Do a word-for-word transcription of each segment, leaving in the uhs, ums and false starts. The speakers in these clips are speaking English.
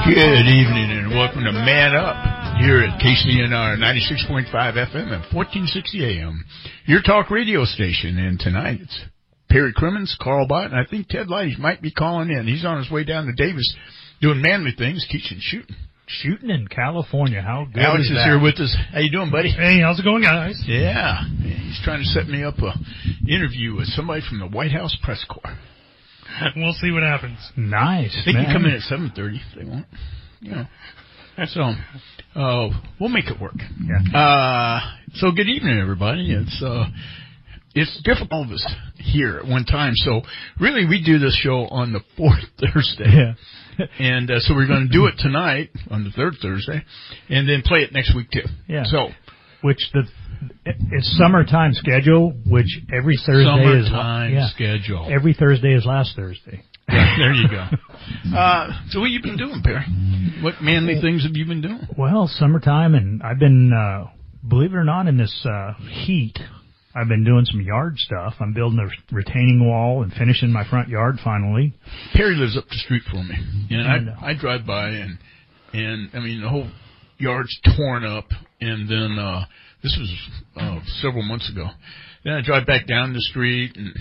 Good evening and welcome to Man Up here at K C N R ninety-six point five F M and fourteen sixty A M, your talk radio station. And tonight it's Perry Crimmins, Carl Bott, and I think Ted Lighty might be calling in. He's on his way down to Davis doing manly things, teaching shooting. Shooting in California. How good Alex is, is that? here with us. How you doing, buddy? Hey, how's it going, guys? Yeah. He's trying to set me up a interview with somebody from the White House Press Corps. We'll see what happens. Nice. They man. can come in at seven thirty if they want. You know. So, uh, we'll make it work. Yeah. Uh, so good evening, everybody. It's, uh, it's difficult all of us here at one time. So really we do this show on the fourth Thursday. Yeah. And, uh, so we're going to do it tonight on the third Thursday and then play it next week too. Yeah. So. Which the, it's summertime schedule, which every Thursday summertime is. Summertime yeah, schedule. Every Thursday is last Thursday. Yeah, there you go. Uh, so what you been doing, Perry? What manly things have you been doing? Well, summertime, and I've been, uh, believe it or not, in this uh, heat, I've been doing some yard stuff. I'm building a retaining wall and finishing my front yard finally. Perry lives up the street from me, and, and I I drive by, and and I mean the whole yard's torn up, and then uh, this was uh, several months ago. Then I drive back down the street, and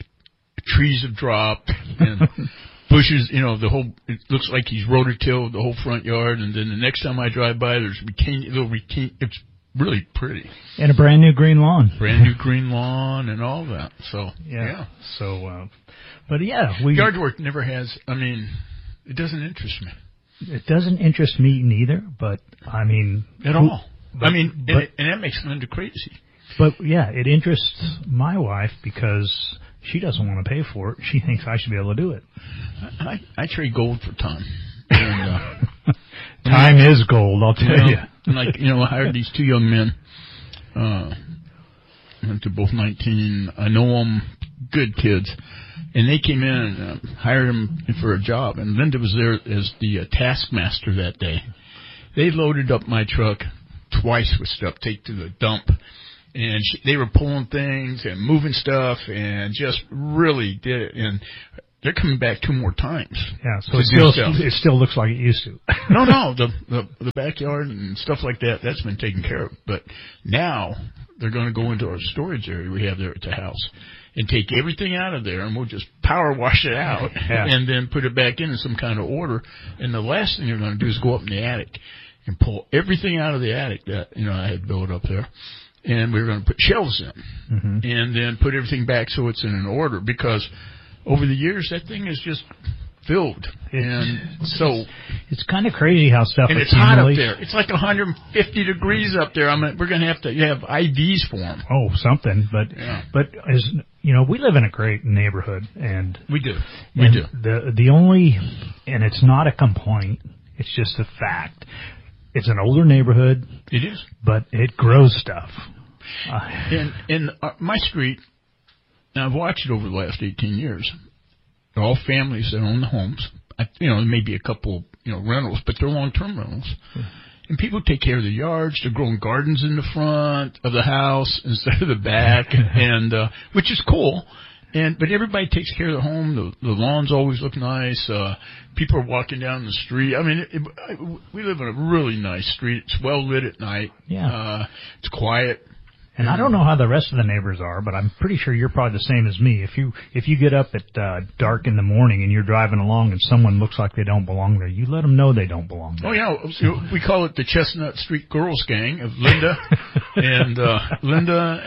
trees have dropped, and bushes, you know, the whole, it looks like he's rototilled the whole front yard, and then the next time I drive by, there's retain, little retain, it's really pretty. And a brand new green lawn. Brand new green lawn and all that, so, yeah. yeah. So, uh, but yeah, we... Yard work never has, I mean, it doesn't interest me. It doesn't interest me neither, but, I mean... At all. But, I mean, but, and, it, and that makes Linda crazy. But, yeah, it interests my wife because she doesn't want to pay for it. She thinks I should be able to do it. I, I, I trade gold for time. And, uh, time I, is gold, I'll tell you. Know, you. And like, you know, I hired these two young men. Uh, they're both nineteen. I know them, good kids. And they came in and uh, hired them for a job. And Linda was there as the uh, taskmaster that day. They loaded up my truck twice with stuff, take to the dump. And she, they were pulling things and moving stuff and just really did it. And they're coming back two more times. Yeah, so it still, it still looks like it used to. no, no, the, the the backyard and stuff like that, that's been taken care of. But now they're going to go into our storage area we have there at the house and take everything out of there, and we'll just power wash it out yeah. and then put it back in in some kind of order. And the last thing they're going to do is go up in the attic and pull everything out of the attic that, you know, I had built up there. And we were going to put shelves in mm-hmm. and then put everything back so it's in an order, because over the years that thing is just filled. It, and so it's kind of crazy how stuff and it's hot up there. It's like one hundred fifty degrees up there. I mean, we're going to have to you have I Vs for them. Oh, something. But yeah. but as you know, we live in a great neighborhood, and we do. We and do. The the only, and it's not a complaint. It's just a fact. It's an older neighborhood. It is, but it grows stuff. Uh, in in uh, my street, and I've watched it over the last eighteen years. They're all families that own the homes. I, you know, maybe a couple, you know, rentals, but they're long-term rentals. Yeah. And people take care of the yards. They're growing gardens in the front of the house instead of the back, and uh, which is cool. And but everybody takes care of the home. The, the lawns always look nice. Uh, people are walking down the street. I mean, it, it, we live in a really nice street. It's well lit at night. Yeah, uh, it's quiet. And I don't know how the rest of the neighbors are, but I'm pretty sure you're probably the same as me. If you if you get up at uh, dark in the morning and you're driving along and someone looks like they don't belong there, you let them know they don't belong there. Oh yeah, so we call it the Chestnut Street Girls Gang of Linda and uh, Linda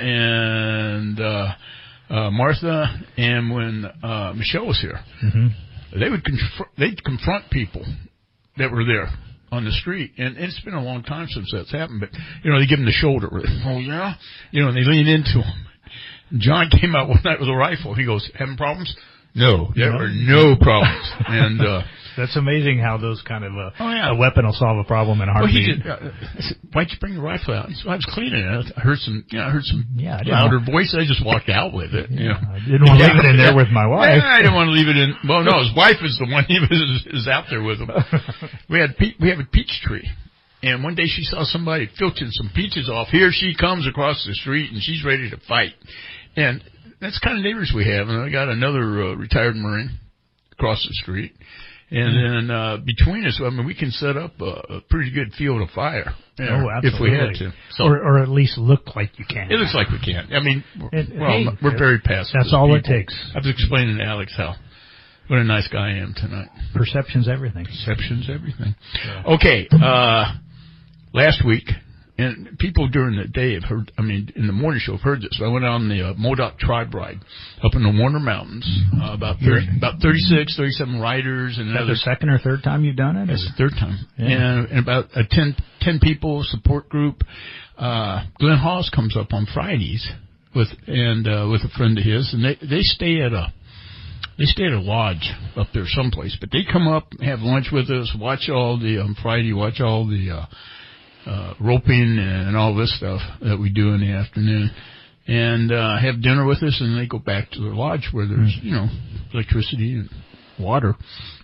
and uh, uh, Martha, and when uh, Michelle was here, mm-hmm. they would conf- they'd confront people that were there on the street, and it's been a long time since that's happened, but, you know, they give them the shoulder. Oh, yeah? You know, and they lean into him. John came out one night with a rifle. He goes, having problems? No, there were no problems. And, uh, that's amazing how those kind of, uh, oh, yeah. a weapon will solve a problem in a heartbeat. Well, he did, uh, I said, why'd you bring the rifle out? He said, well, I was cleaning it. I heard some, you know, I heard some yeah, I louder want, voice. I just walked out with it. Yeah, you know. I didn't want to leave it in there with my wife. Yeah, I didn't want to leave it in. Well, no, his wife is the one. He was is out there with him. We had pe- we have a peach tree. And one day she saw somebody filching some peaches off. Here she comes across the street, and she's ready to fight. And that's the kind of neighbors we have. And I got another uh, retired Marine across the street. And then uh, between us, I mean, we can set up a, a pretty good field of fire. Oh, absolutely. If we had to. So, or, or at least look like you can. It looks like we can. I mean, it, well, hey, we're very passive. That's all people. it takes. I was explaining to Alex how what a nice guy I am tonight. Perception's everything. Perception's everything. Yeah. Okay, uh, last week, and people during the day have heard, I mean, in the morning show have heard this. I went on the uh, Modoc Tribe Ride up in the Warner Mountains, uh, about thirty, about thirty-six, thirty-seven riders. And Is that the second or third time you've done it? That's the third time. Yeah. And, and about a ten, ten people support group. Uh, Glenn Hawes comes up on Fridays with, and, uh, with a friend of his, and they, they stay at a, They stay at a lodge up there someplace, but they come up, have lunch with us, watch all the, on Friday, watch all the, uh, uh, roping and all this stuff that we do in the afternoon, and, uh, have dinner with us, and they go back to their lodge where there's, you know, electricity and water.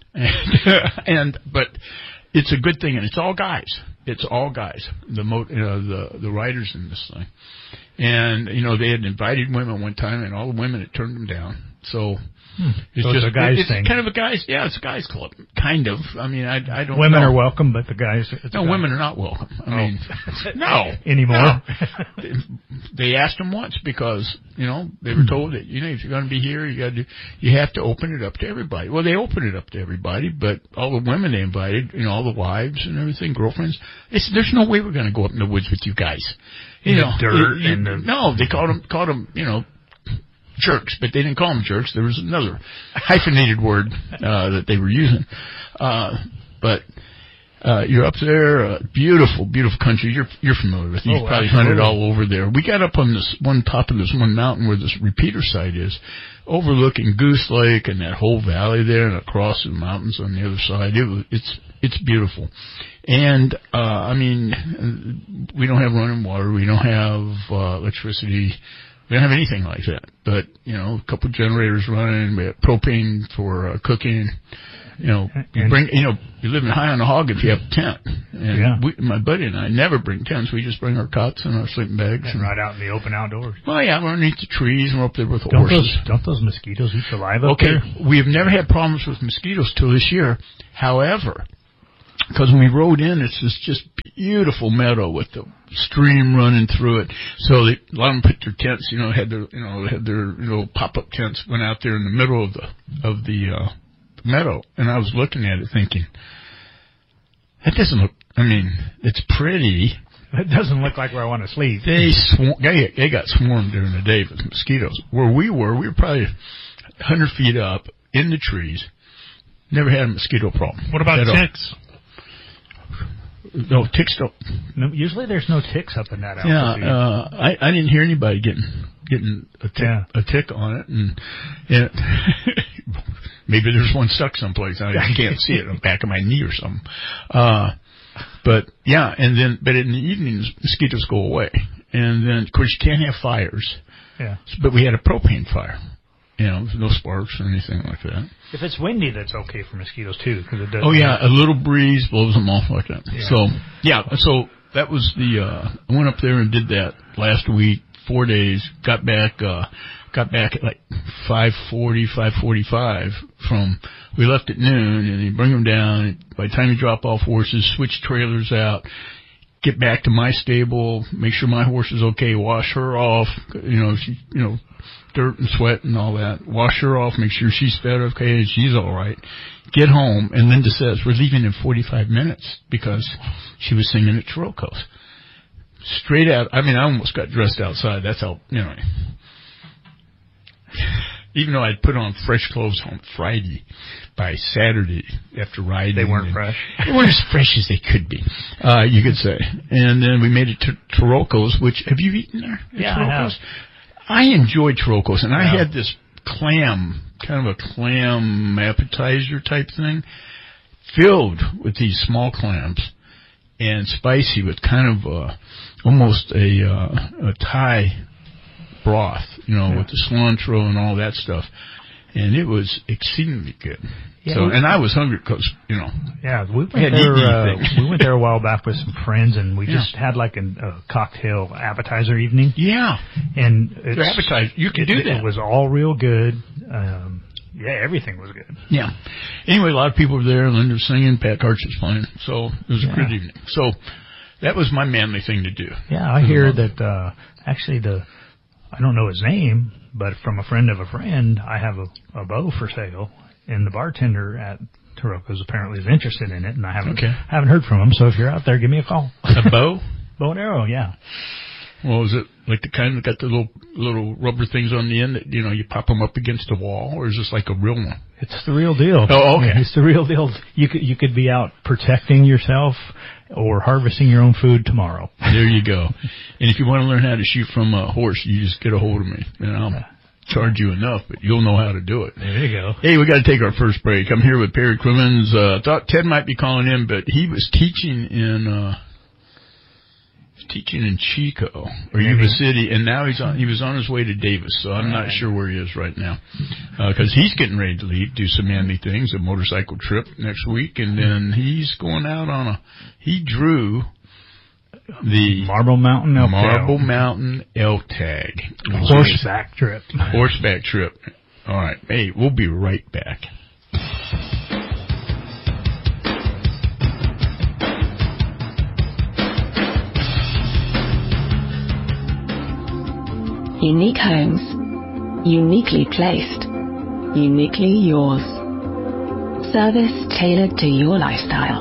And, and, but it's a good thing, and it's all guys. It's all guys, the mo- uh, the, the riders in this thing. And, you know, they had invited women one time, and all the women had turned them down. So, Hmm. it's so just it's a guys it's thing. kind of a guys, yeah, it's a guys club, kind of. I mean, I, I don't. Women know. are welcome, but the guys. It's No, guys. women are not welcome. I Oh. mean, no anymore. No. They asked them once because you know they were told that you know if you're going to be here, you got to you have to open it up to everybody. Well, they opened it up to everybody, but all the women they invited, you know, all the wives and everything, girlfriends. They said, "There's no way we're going to go up in the woods with you guys." You The know, dirt you, and the no, they called them called them you know. jerks, but they didn't call them jerks. There was another hyphenated word uh, that they were using. Uh, but uh, you're up there, uh, beautiful, beautiful country. You're you're familiar with it. You've Oh, probably absolutely. hunted all over there. We got up on this one top of this one mountain where this repeater site is, overlooking Goose Lake and that whole valley there, and across the mountains on the other side. It was, it's it's beautiful. And uh, I mean, we don't have running water. We don't have uh, electricity. We don't have anything like that, but, you know, a couple of generators running, we have propane for uh, cooking, you know, you And- bring, you know, you live in high on the hog if you have a tent. And Yeah. we, my buddy and I never bring tents, we just bring our cots and our sleeping bags. And And, right out in the open outdoors. well, yeah, we're underneath the trees and we're up there with the Don't horses. those don't those mosquitoes eat you alive up Okay, there? we have never had problems with mosquitoes till this year. However, because when we rode in, it's this just beautiful meadow with the stream running through it. So they, a lot of them put their tents, you know, had their, you know, had their, you know, pop-up tents, went out there in the middle of the, of the, uh, meadow. And I was looking at it thinking, that doesn't look, I mean, it's pretty. It doesn't look like where I want to sleep. They swarm, they, they got swarmed during the day with mosquitoes. Where we were, we were probably a hundred feet up in the trees. Never had a mosquito problem. What about at all. ticks? No, ticks don't. No, usually there's no ticks up in that Yeah, altitude. uh, I, I didn't hear anybody getting getting a tick, Yeah. a tick on it, and, and maybe there's one stuck someplace. I can't see it on the back of my knee or something. Uh, but yeah, and then but in the evenings mosquitoes go away, and then of course you can't have fires. Yeah. But we had a propane fire. You know, no sparks or anything like that. If it's windy, that's okay for mosquitoes too, because it does. Oh yeah, a little breeze blows them off like that. Yeah. So yeah, so that was the. Uh, I went up there and did that last week, four days. Got back, uh, got back at like five forty, five forty-five. From we left at noon, and you bring them down. By the time you drop off horses, switch trailers out. Get back to my stable, make sure my horse is okay, wash her off, you know, she, you know, dirt and sweat and all that. Wash her off, make sure she's fed okay and she's all right. Get home, and Linda says, we're leaving in forty-five minutes because she was singing at Chirocco's. Straight out, I mean, I almost got dressed outside. That's how, you know. Even though I'd put on fresh clothes on Friday, by Saturday after riding. They weren't fresh. They weren't as fresh as they could be, uh, you could say. And then we made it to Chirocco's, which, have you eaten there? at Yeah, I have. Chirocco's? I enjoyed Chirocco's, and I Yeah. had this clam, kind of a clam appetizer type thing, filled with these small clams and spicy with kind of uh, almost a, uh, a Thai broth, you know, Yeah. with the cilantro and all that stuff. And it was exceedingly good. Yeah, so, we- and I was hungry because, you know, Yeah, we went had there. eaten Uh, anything. we went there a while back with some friends, and we Yeah. just had like a, a cocktail appetizer evening. yeah, And the it's, appetizer, you can it, do it that. was all real good. Um, Yeah, everything was good. Yeah. Anyway, a lot of people were there. Linda was singing. Pat Karch was playing. So it was a Yeah. good evening. So that was my manly thing to do. Yeah, I hear that uh, actually the, I don't know his name, but from a friend of a friend, I have a, a bow for sale, and the bartender at Tarocco's apparently is interested in it, and I haven't Okay. haven't heard from him. So if you're out there, give me a call. A bow? Bow and arrow, yeah. Well, is it like the kind that got the little little rubber things on the end that, you know, you pop them up against the wall, or is this like a real one? It's the real deal. Oh, okay. It's the real deal. You could you could be out protecting yourself or harvesting your own food tomorrow. There you go. And if you want to learn how to shoot from a horse, you just get a hold of me, and I'll charge you enough, but you'll know how to do it. There you go. Hey, we got to take our first break. I'm here with Perry Crimmins. Uh, thought Ted might be calling in, but he was teaching in uh, teaching in Chico or Yuba City, and now he's on. He was on his way to Davis, so I'm not sure where he is right now, because uh, he's getting ready to leave, do some manly things, a motorcycle trip next week, and then he's going out on a. He drew the Marble Mountain elk Marble tail. Mountain elk tag Horseback trip. Horseback trip. All right. Hey, we'll be right back. Unique homes, uniquely placed, uniquely yours. Service tailored to your lifestyle.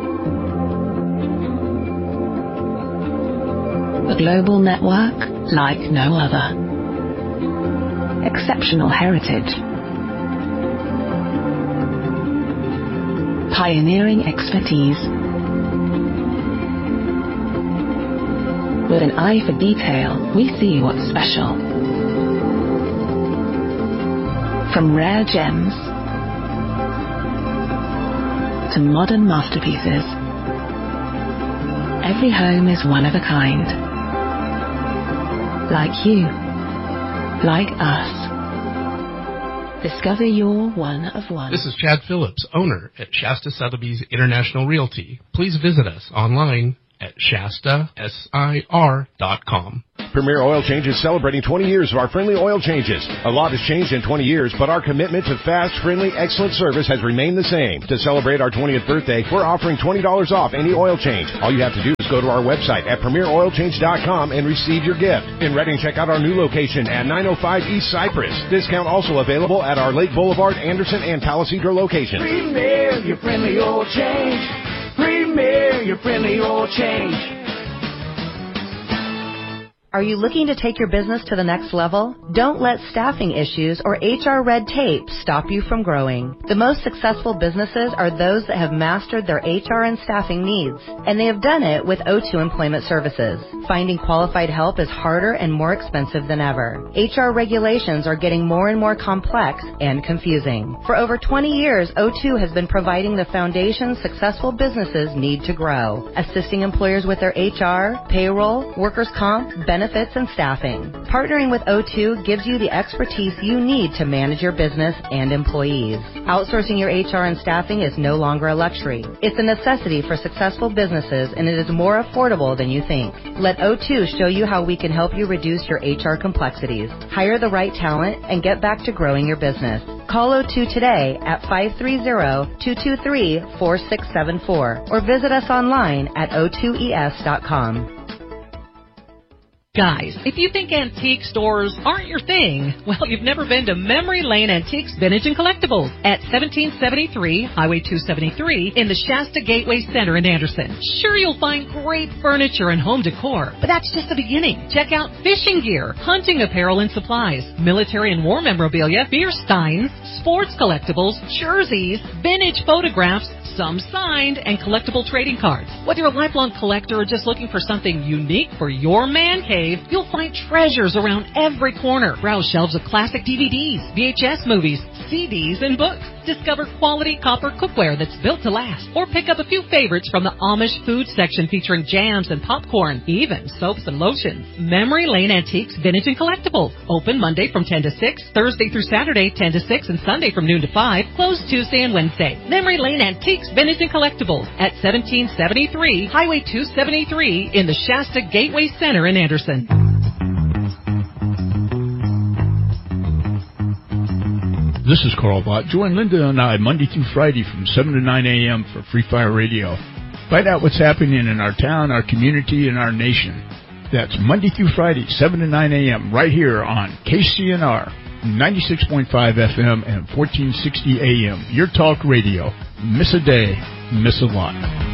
A global network like no other. Exceptional heritage. Pioneering expertise. With an eye for detail, we see what's special. From rare gems to modern masterpieces, every home is one of a kind. Like you, like us. Discover your one of one. This is Chad Phillips, owner at Shasta Sotheby's International Realty. Please visit us online at Shasta Sir dot com. Premier Oil Change is celebrating twenty years of our friendly oil changes. A lot has changed in twenty years, but our commitment to fast, friendly, excellent service has remained the same. To celebrate our twentieth birthday, we're offering twenty dollars off any oil change. All you have to do is go to our website at premier oil change dot com and receive your gift. In Reading, check out our new location at nine oh five East Cypress. Discount also available at our Lake Boulevard, Anderson, and Palisadro locations. Premier, your friendly oil change. Premier, your friendly oil change. Are you looking to take your business to the next level? Don't let staffing issues or H R red tape stop you from growing. The most successful businesses are those that have mastered their H R and staffing needs, and they have done it with O two Employment Services. Finding qualified help is harder and more expensive than ever. H R regulations are getting more and more complex and confusing. For over twenty years, O two has been providing the foundation successful businesses need to grow, assisting employers with their H R, payroll, workers' comp, benefits, benefits, and staffing. Partnering with O two gives you the expertise you need to manage your business and employees. Outsourcing your H R and staffing is no longer a luxury. It's a necessity for successful businesses, and it is more affordable than you think. Let O two show you how we can help you reduce your H R complexities, hire the right talent, and get back to growing your business. Call O two today at five three zero, two two three, four six seven four or visit us online at O two E S dot com. Guys, if you think antique stores aren't your thing, well, you've never been to Memory Lane Antiques, Vintage and Collectibles at seventeen seventy-three Highway two seventy-three in the Shasta Gateway Center in Anderson. Sure, you'll find great furniture and home decor, but that's just the beginning. Check out fishing gear, hunting apparel and supplies, military and war memorabilia, beer steins, sports collectibles, jerseys, vintage photographs, some signed, and collectible trading cards. Whether you're a lifelong collector or just looking for something unique for your man cave, you'll find treasures around every corner. Browse shelves of classic D V Ds, V H S movies, C Ds, and books. Discover quality copper cookware that's built to last. Or pick up a few favorites from the Amish food section featuring jams and popcorn, even soaps and lotions. Memory Lane Antiques, Vintage and Collectibles. Open Monday from ten to six, Thursday through Saturday ten to six, and Sunday from noon to five. Closed Tuesday and Wednesday. Memory Lane Antiques, Vintage and Collectibles at seventeen seventy-three Highway two seventy-three in the Shasta Gateway Center in Anderson. This is Carl Bott. Join Linda and I Monday through Friday from seven to nine a.m. for Free Fire Radio. Find out what's happening in our town, our community, and our nation. That's Monday through Friday, seven to nine a.m. right here on K C N R, ninety-six point five F M and fourteen sixty A M. Your talk radio. Miss a day, miss a lot.